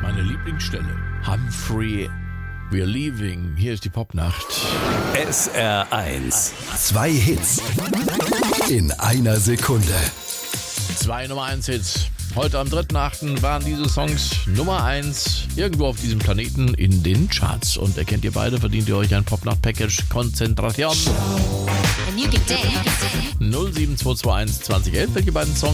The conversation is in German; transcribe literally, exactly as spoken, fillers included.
Meine Lieblingsstelle. Humphrey, we're leaving. Hier ist die Popnacht. S R eins. Zwei Hits in einer Sekunde. Zwei Nummer eins Hits. Heute am dritten achten waren diese Songs Nummer eins irgendwo auf diesem Planeten in den Charts. Und erkennt ihr beide, verdient ihr euch ein Popnacht-Package Konzentration. null sieben zwei zwei eins zwanzig elf. Welche beiden Songs